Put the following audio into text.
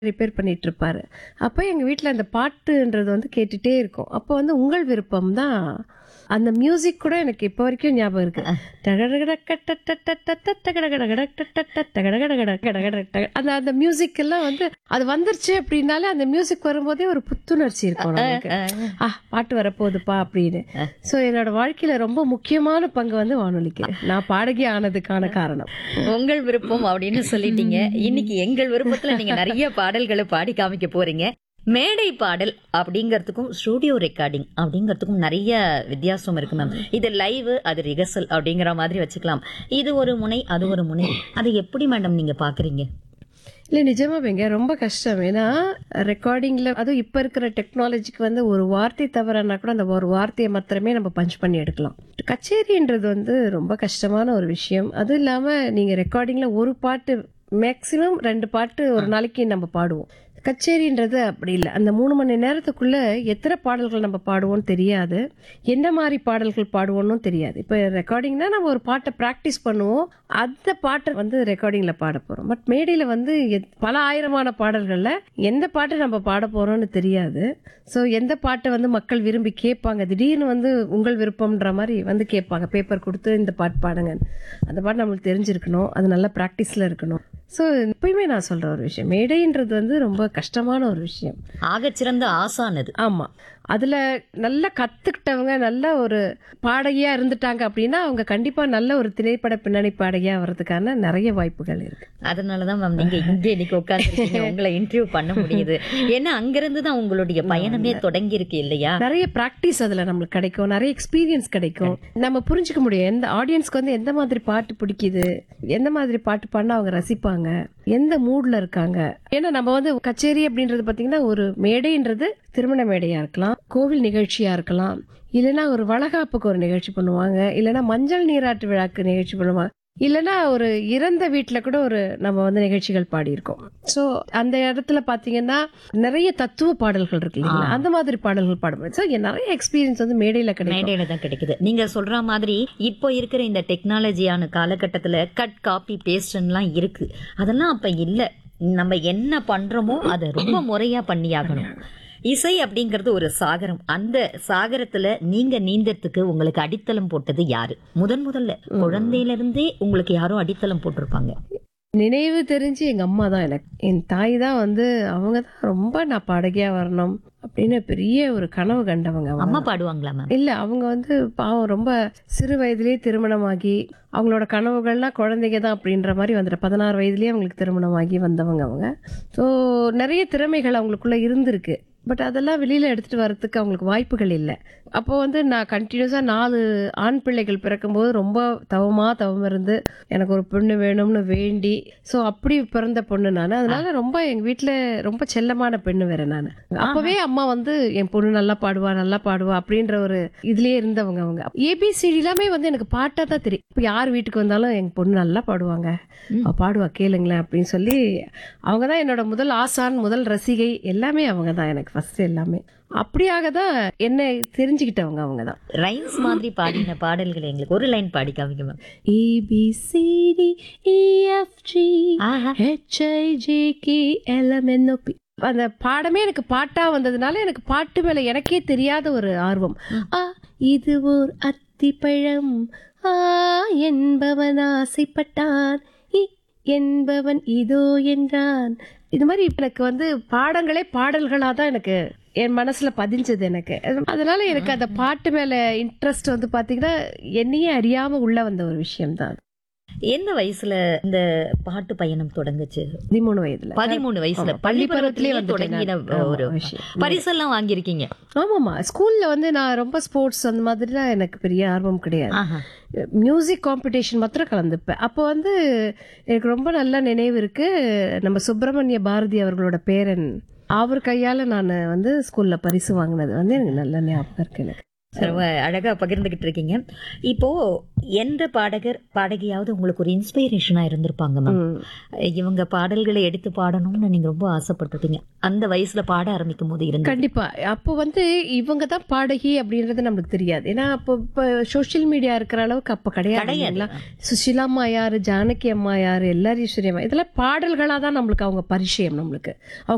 Repair பண்ணிட்டு இருப்பாரு. அப்ப எங்க வீட்ல அந்த பாட்டுன்றது வந்து கேட்டுட்டே இருக்கும். அப்போ வந்து உங்கள் விருப்பம் தான் அந்த மியூசிக் கூட எனக்கு இப்போ வரைக்கும் ஞாபகம் இருக்கு. அந்த அந்த மியூசிக் எல்லாம் வந்து அது வந்துருச்சு அப்படின்னாலே அந்த மியூசிக் வரும்போதே ஒரு புத்துணர்ச்சி இருக்கும் நமக்கு. பாட்டு வரப்போகுதுப்பா அப்படின்னு. ஸோ என்னோட வாழ்க்கையில ரொம்ப முக்கியமான பங்கு வந்து வானொலிக்கு. நான் பாடகி ஆனதுக்கான காரணம். உங்கள் விருப்பம் அப்படின்னு சொல்லிட்டீங்க. இன்னைக்கு எங்கள் விருப்பத்துல நீங்க நிறைய பாடல்களை பாடி காமிக்க போறீங்க. மேடை பாடல் அப்படிங்கறதுக்கும் ஸ்டூடியோ ரெக்கார்டிங் அப்படிங்கறதுக்கும் நிறைய வித்தியாசம் இருக்கு மேம். இது லைவ், அது ரிஹர்சல் அப்படிங்கிற மாதிரி வச்சுக்கலாம். இது ஒரு முனை, அது ஒரு முனை. அதை எப்படி மேடம் நீங்க பாக்குறீங்க? இல்லை நிஜமாவேங்க ரொம்ப கஷ்டம். ஏன்னா ரெக்கார்டிங்கில் அதுவும் இப்போ இருக்கிற டெக்னாலஜிக்கு வந்து ஒரு வார்த்தை தவறனா கூட அந்த ஒரு வார்த்தையை மாத்திரமே நம்ம பஞ்ச் பண்ணி எடுக்கலாம். கச்சேரின்றது வந்து ரொம்ப கஷ்டமான ஒரு விஷயம். அதுவும் இல்லாமல் நீங்கள் ரெக்கார்டிங்கில் ஒரு பாட்டு மேக்சிமம் 2 பாட்டு ஒரு நாளைக்கு நம்ம பாடுவோம். கச்சேரின்றது அப்படி இல்லை. அந்த 3 மணி நேரத்துக்குள்ள எத்தனை பாடல்கள் நம்ம பாடுவோம்னு தெரியாது, என்ன மாதிரி பாடல்கள் பாடுவோம்னு தெரியாது. இப்போ ரெக்கார்டிங்னா நம்ம ஒரு பாட்டை ப்ராக்டிஸ் பண்ணுவோம், அந்த பாட்டை வந்து ரெக்கார்டிங்கில் பாட போகிறோம். பட் மேடையில் வந்து பல ஆயிரமான பாடல்களில் எந்த பாட்டு நம்ம பாட போகிறோம்னு தெரியாது. ஸோ எந்த பாட்டை வந்து மக்கள் விரும்பி கேட்பாங்க, திடீர்னு வந்து உங்கள் விருப்பம்ன்ற மாதிரி வந்து கேட்பாங்க, பேப்பர் கொடுத்து இந்த பாட்டு பாடுங்க. அந்த பாட்டு நம்மளுக்கு தெரிஞ்சிருக்கணும், அது நல்லா ப்ராக்டிஸில் இருக்கணும். ஸோ எப்பயுமே நான் சொல்ற ஒரு விஷயம், மேடைன்றது வந்து ரொம்ப கஷ்டமான ஒரு விஷயம். ஆகச்சிறந்த ஆசானது. ஆமா, அதுல நல்லா கத்துக்கிட்டவங்க நல்ல ஒரு பாடகியா இருந்துட்டாங்க அப்படின்னா அவங்க கண்டிப்பா நல்ல ஒரு திரைப்பட பின்னணி பாடகியா வர்றதுக்கான நிறைய வாய்ப்புகள் இருக்கு. அதனாலதான் மேம் நீங்க இங்கே இன்னைக்கு உட்கார்ந்துருக்கீங்க, உங்களை இன்டர்வியூ பண்ண முடியுது. ஏன்னா அங்கிருந்து தான் உங்களுடைய பயணமே தொடங்கி இருக்கு இல்லையா? நிறைய பிராக்டிஸ் அதுல நம்மளுக்கு கிடைக்கும், நிறைய எக்ஸ்பீரியன்ஸ் கிடைக்கும். நம்ம புரிஞ்சுக்க முடியும் எந்த ஆடியன்ஸ்க்கு வந்து எந்த மாதிரி பாட்டு பிடிக்குது, எந்த மாதிரி பாட்டு பாடினா அவங்க ரசிப்பாங்க, எந்த மூட்ல இருக்காங்க. ஏன்னா நம்ம வந்து கச்சேரி அப்படின்றது பாத்தீங்கன்னா ஒரு மேடைன்றது திருமண மேடையா இருக்கலாம், கோவில் நிகழ்ச்சியா இருக்கலாம், இல்லைன்னா ஒரு வளகாப்புக்கு ஒரு நிகழ்ச்சி பண்ணுவாங்க, இல்லைன்னா மஞ்சள் நீராட்டு விழாக்கு நிகழ்ச்சி பண்ணுவாங்க, இல்லைன்னா ஒரு இறந்த வீட்டுல கூட ஒரு நம்ம வந்து நிகழ்ச்சிகள் பாடியிருக்கோம். ஸோ அந்த இடத்துல பாத்தீங்கன்னா நிறைய தத்துவ பாடல்கள் இருக்கு இல்லைங்களா, அந்த மாதிரி பாடல்கள் பாடும்போது ஸோ நிறைய எக்ஸ்பீரியன்ஸ் வந்து மேடையில தான் கிடைக்குது. நீங்க சொல்ற மாதிரி இப்போ இருக்கிற இந்த டெக்னாலஜியான காலகட்டத்துல கட் காப்பி பேஸ்ட்லாம் இருக்கு, அதெல்லாம் அப்ப இல்ல. நம்ம என்ன பண்றோமோ அதை ரொம்ப முறையா பண்ணியாகணும். இசை அப்படிங்கறது ஒரு சாகரம். அந்த சாகரத்துல நீங்க நீந்தறதுக்கு உங்களுக்கு அடித்தளம் போட்டது யாரு? முதல்ல குழந்தையில இருந்தே உங்களுக்கு யாரும் அடித்தளம் போட்டிருப்பாங்க? நினைவு தெரிஞ்சு எங்க அம்மா தான். எனக்கு என் தாய் தான் வந்து அவங்க தான் ரொம்ப நான் பாடகியா வரணும் அப்படின்னு பெரிய ஒரு கனவு கண்டவங்க. அம்மா பாடுவாங்களா மேம்? இல்ல, அவங்க வந்து பாவம் ரொம்ப சிறு வயதிலேயே திருமணமாகி அவங்களோட கனவுகள்லாம் குழந்தைங்க தான் அப்படின்ற மாதிரி வந்துட்டு 16 வயதுலயே அவங்களுக்கு திருமணமாகி வந்தவங்க அவங்க. ஸோ நிறைய திறமைகள் அவங்களுக்குள்ள இருந்திருக்கு. பட் அதெல்லாம் வெளியில எடுத்துட்டு வர்றதுக்கு அவங்களுக்கு வாய்ப்புகள் இல்லை. அப்போ வந்து நான் கண்டினியூஸா 4 ஆண் பிள்ளைகள் பிறக்கும்போது ரொம்ப தவம் இருந்து எனக்கு ஒரு பொண்ணு வேணும்னு வேண்டி, ஸோ அப்படி பிறந்த பொண்ணு நான். அதனால ரொம்ப எங்க வீட்டுல ரொம்ப செல்லமான பெண்ணு வேற நான். அப்பவே அம்மா வந்து என் பொண்ணு நல்லா பாடுவா அப்படின்ற ஒரு இதுலயே இருந்தவங்க அவங்க. ஏபிசிடி எல்லாமே வந்து எனக்கு பாட்டா தான் தெரியும். இப்போ யார் வீட்டுக்கு வந்தாலும் எங்க பொண்ணு நல்லா பாடுவாங்க, பாடுவா கேளுங்களேன் அப்படின்னு சொல்லி அவங்க தான் என்னோட முதல் ஆசான், முதல் ரசிகை, எல்லாமே அவங்க தான் எனக்கு ஃபர்ஸ்ட் எல்லாமே. அப்படியாக தான் என்ன தெரிஞ்சுக்கிட்டவங்க அவங்க தான். ரைம்ஸ் மாதிரி பாடின பாடல்கள் எங்களுக்கு ஒரு லைன் பாடி காமிக்க ma'am. ABCD EFG HIJK LMNOP. அந்த பாடமே எனக்கு பாட்டா வந்ததுனால எனக்கு பாட்டு மேல எனக்கே தெரியாத ஒரு ஆர்வம். இது ஓர் அத்திப்பழம், என்பவன் ஆசைப்பட்டான், என்பவன் இதோ என்றான். இது மாதிரி எனக்கு வந்து பாடங்களே பாடல்களா தான் எனக்கு என் மனசுல பதிஞ்சது எனக்கு. அதனால எனக்கு அந்த பாட்டு மேல இன்ட்ரெஸ்ட் வந்து பாத்தீங்கன்னா என்னையே அறியாம உள்ள வந்த ஒரு விஷயம் தான். எந்த வயசுல இந்த பாட்டு பயணம் தொடங்குச்சு? 13 வயதுல. 13 வயசுல பள்ளி பருவத்திலேயே தொடங்கின ஒரு பரிசெல்லாம் வாங்கியிருக்கீங்க? ஆமாமா, ஸ்கூல்ல வந்து நான் ரொம்ப ஸ்போர்ட்ஸ் அந்த மாதிரிலாம் எனக்கு பெரிய ஆர்வம் கிடையாது. மியூசிக் காம்படிஷன் மாத்திரம் கலந்துப்பேன். அப்போ வந்து எனக்கு ரொம்ப நல்ல நினைவு இருக்கு, நம்ம சுப்பிரமணிய பாரதி அவர்களோட பேரன் அவர் கையால நான் வந்து ஸ்கூல்ல பரிசு வாங்கினது வந்து எனக்கு நல்ல ஞாபகம் இருக்கு. எனக்கு ரொம்ப அழகா பகிர்ந்துகிட்டு இருக்கீங்க. இப்போ எந்த பாடகர் பாடகியாவது உங்களுக்கு ஒரு இன்ஸ்பிரேஷனா இருந்திருப்பாங்க மேம்? இவங்க பாடல்களை எடுத்து பாடணும்னு நீங்க ரொம்ப ஆசைப்பட்டிருக்கீங்க, அந்த வயசுல பாட ஆரம்பிக்கும் போது இருந்து? கண்டிப்பா. அப்போ வந்து இவங்க தான் பாடகி அப்படின்றது நம்மளுக்கு தெரியாது. ஏன்னா அப்போ இப்ப சோசியல் மீடியா இருக்கிற அளவுக்கு அப்ப கிடையாது. சுஷிலா அம்மா யாரு, ஜானகி அம்மா யாரு, எல்லாரீஸ்வரி அம்மா, இதெல்லாம் பாடல்களா தான் நம்மளுக்கு அவங்க பரிச்சயம். நம்மளுக்கு அவங்க